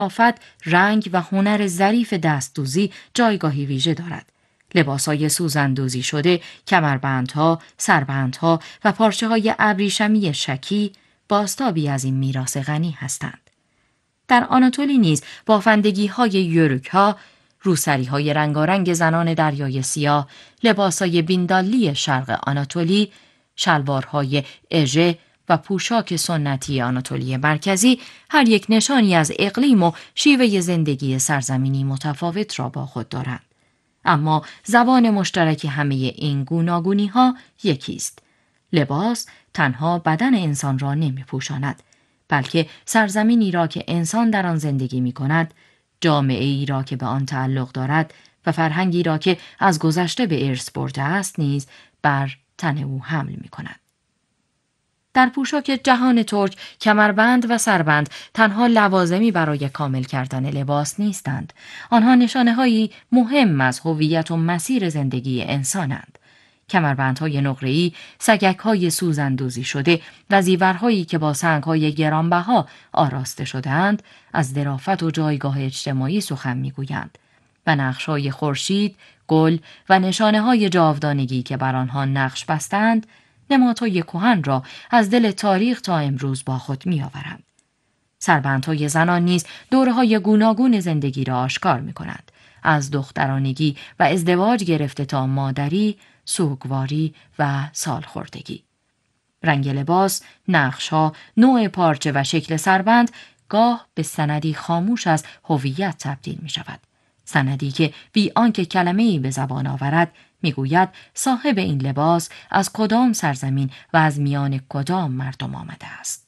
ظرافت، رنگ و هنر ظریف دستدوزی جایگاهی ویژه دارد. لباسهای سوزندوزی شده، کمربندها، سربندها و پارچه‌های ابریشمی شکی بازتابی از این میراث غنی هستند. در آناتولی نیز بافندگی‌های یورک‌ها، روسری‌های رنگارنگ زنان دریای سیاه، لباسهای بیندالی شرق آناتولی، شلوارهای اژه و پوشاک سنتی آناتولی مرکزی هر یک نشانی از اقلیم و شیوه زندگی سرزمینی متفاوت را با خود دارند. اما زبان مشترک همه این گوناگونی‌ها یکی است. لباس تنها بدن انسان را نمی‌پوشاند، بلکه سرزمینی را که انسان در آن زندگی می‌کند، جامعه‌ای را که به آن تعلق دارد و فرهنگی را که از گذشته به ارث برده است نیز بر تن او حمل می‌کند. در پوشاک جهان ترک کمربند و سربند تنها لوازمی برای کامل کردن لباس نیستند. آنها نشانه‌هایی مهم از هویت و مسیر زندگی انسانند. کمربندهای نقره‌ای، سگک‌های سوزندوزی شده و زیورهایی که با سنگ‌های گرانبها آراسته شده‌اند، از ظرافت و جایگاه اجتماعی سخن می‌گویند و نقش‌های خورشید، گل و نشانه‌های جاودانگی که بر آنها نقش بستند، نمادهای کهن را از دل تاریخ تا امروز با خود می‌آورند. سربندهای زنان نیز دوره‌های گوناگون زندگی را آشکار می‌کنند، از دخترانگی و ازدواج گرفته تا مادری، سوگواری و سالخوردگی. رنگ لباس، نقش‌ها، نوع پارچه و شکل سربند گاه به سندی خاموش از هویت تبدیل می‌شود. سندی که بی آنکه کلمه‌ای به زبان آورد میگوید صاحب این لباس از کدام سرزمین و از میان کدام مردم آمده است.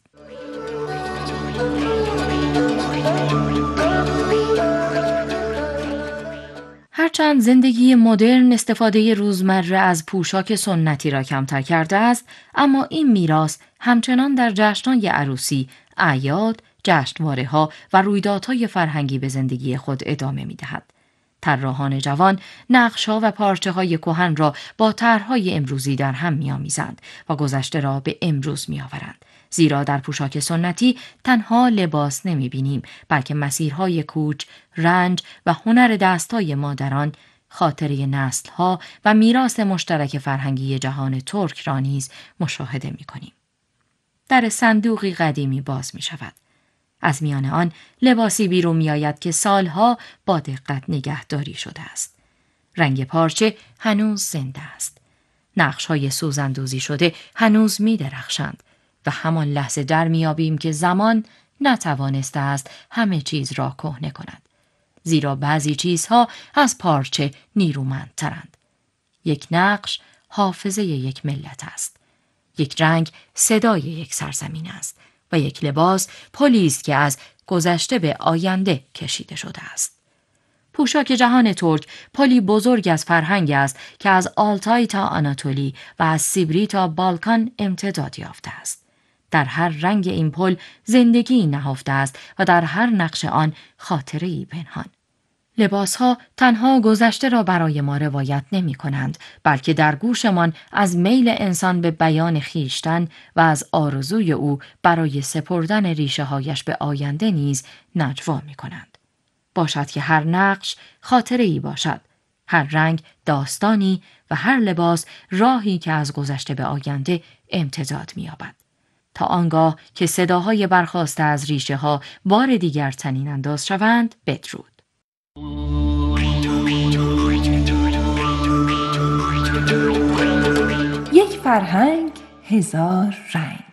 هرچند زندگی مدرن استفاده روزمره از پوشاک سنتی را کمتر کرده است، اما این میراث همچنان در جشن‌های عروسی، اعیاد، جشنواره‌ها و رویدادهای فرهنگی به زندگی خود ادامه می‌دهد. طراحان جوان نقش‌ها و پارچه‌های کهن را با طرح‌های امروزی در هم می‌آمیزند و گذشته را به امروز می‌آورند. زیرا در پوشاک سنتی تنها لباس نمی‌بینیم، بلکه مسیرهای کوچ، رنج و هنر دست‌های مادران، خاطره نسل‌ها و میراث مشترک فرهنگی جهان ترک را نیز مشاهده می‌کنیم. در صندوقی قدیمی باز می‌شود. از میان آن لباسی بیرون می‌آید که سالها با دقت نگهداری شده است. رنگ پارچه هنوز زنده است. نقش‌های سوزندوزی شده هنوز می‌درخشند و همان لحظه در می‌یابیم که زمان نتوانسته است همه چیز را کهنه کند. زیرا بعضی چیزها از پارچه نیرومندترند. یک نقش حافظه یک ملت است. یک رنگ صدای یک سرزمین است و یک لباس پلی است که از گذشته به آینده کشیده شده است. پوشاک جهان ترک پلی بزرگ از فرهنگ است که از آلتای تا آناتولی و از سیبری تا بالکان امتداد یافته است. در هر رنگ این پل زندگی نهفته است و در هر نقش آن خاطره‌ای پنهان. لباسها تنها گذشته را برای ما روایت نمی کنند، بلکه در گوشمان از میل انسان به بیان خیشتن و از آرزوی او برای سپردن ریشه هایش به آینده نیز نجوا می کنند. باشد که هر نقش خاطره‌ای باشد، هر رنگ داستانی و هر لباس راهی که از گذشته به آینده امتداد می یابد. تا آنگاه که صداهای برخاسته از ریشه ها بار دیگر طنین انداز شوند، بدرود. یک فرهنگ، هزار رنگ.